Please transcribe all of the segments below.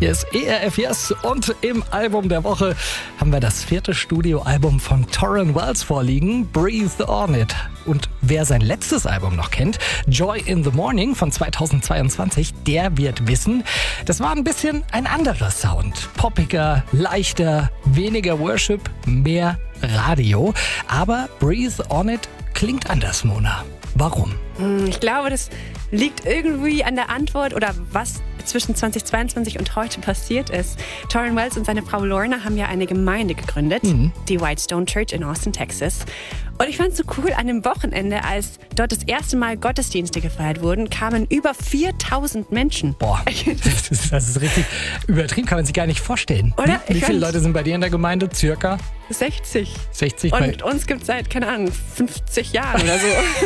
Hier ist ERF Yes und im Album der Woche haben wir das 4. Studioalbum von Tauren Wells vorliegen, Breathe On It. Und wer sein letztes Album noch kennt, Joy in the Morning von 2022, der wird wissen, das war ein bisschen ein anderer Sound. Poppiger, leichter, weniger Worship, mehr Radio. Aber Breathe On It klingt anders, Mona. Warum? Ich glaube, das liegt irgendwie an der Antwort oder was zwischen 2022 und heute passiert ist. Tauren Wells und seine Frau Lorna haben ja eine Gemeinde gegründet, die Whitestone Church in Austin, Texas. Und ich fand es so cool, an dem Wochenende, als dort das erste Mal Gottesdienste gefeiert wurden, kamen über 4000 Menschen. Boah, das ist richtig übertrieben, kann man sich gar nicht vorstellen. Oder? Wie viele Leute sind bei dir in der Gemeinde? Circa? 60. 60 Und uns gibt es seit, keine Ahnung, 50 Jahren oder so.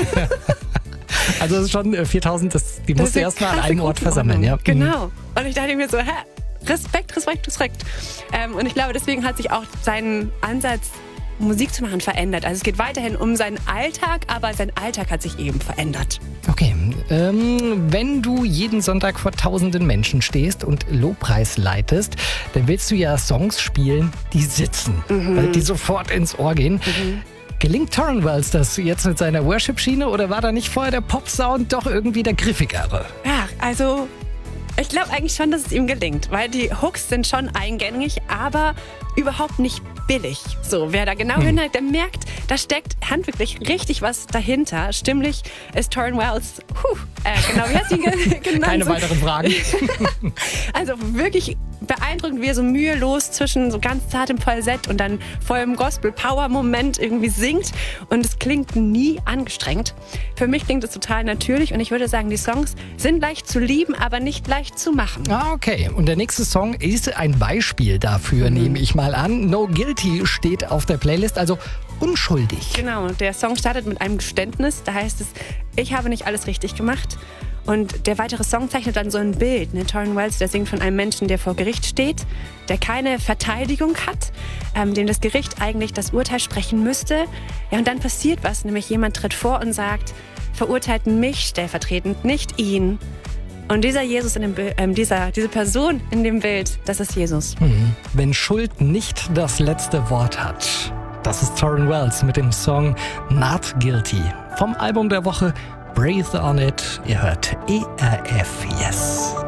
Also das ist schon 4000, die musst du erst mal an einem Ort versammeln. Ja. Genau. Und ich dachte mir so, Respekt. Und ich glaube, deswegen hat sich auch sein Ansatz, Musik zu machen, verändert. Also es geht weiterhin um seinen Alltag, aber sein Alltag hat sich eben verändert. Okay, wenn du jeden Sonntag vor tausenden Menschen stehst und Lobpreis leitest, dann willst du ja Songs spielen, die sitzen, die sofort ins Ohr gehen. Gelingt Tauren Wells das jetzt mit seiner Worship-Schiene oder war da nicht vorher der Pop-Sound doch irgendwie der griffigere? Ja, also ich glaube eigentlich schon, dass es ihm gelingt, weil die Hooks sind schon eingängig, aber überhaupt nicht billig. So, wer da genau hinhört, der merkt, da steckt handwerklich richtig was dahinter. Stimmlich ist Tauren Wells, genau, wie hat sie genannt? Keine weiteren Fragen. Also wirklich beeindruckend, wie er so mühelos zwischen so ganz zartem Falsett und dann vollem Gospel-Power-Moment irgendwie singt. Und es klingt nie angestrengt. Für mich klingt es total natürlich und ich würde sagen, die Songs sind leicht zu lieben, aber nicht leicht zu machen. Ah, okay. Und der nächste Song ist ein Beispiel dafür, nehme ich mal an. No Guilty steht auf der Playlist, also unschuldig. Genau, der Song startet mit einem Geständnis. Da heißt es, ich habe nicht alles richtig gemacht. Und der weitere Song zeichnet dann so ein Bild. Tauren Wells, der singt von einem Menschen, der vor Gericht steht, der keine Verteidigung hat, dem das Gericht eigentlich das Urteil sprechen müsste. Ja, und dann passiert was, nämlich jemand tritt vor und sagt, verurteilt mich stellvertretend, nicht ihn. Und dieser Jesus diese Person in dem Bild, das ist Jesus. Wenn Schuld nicht das letzte Wort hat, das ist Tauren Wells mit dem Song Not Guilty. Vom Album der Woche Breathe On It. Ihr hört ERF Yes.